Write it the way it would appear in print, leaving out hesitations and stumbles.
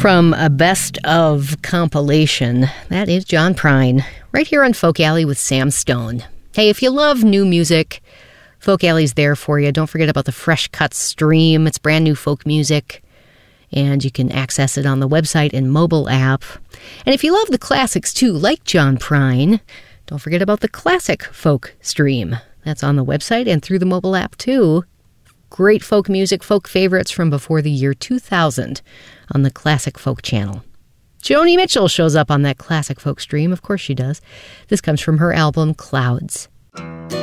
From a best of compilation, that is John Prine, right here on Folk Alley with Sam Stone. Hey, if you love new music, Folk Alley's there for you. Don't forget about the Fresh Cuts stream. It's brand new folk music, and you can access it on the website and mobile app. And if you love the classics too, like John Prine, don't forget about the Classic Folk stream. That's on the website and through the mobile app too. Great folk music, folk favorites from before the year 2000 on the Classic Folk channel. Joni Mitchell shows up on that Classic Folk stream. Of course she does. This comes from her album Clouds.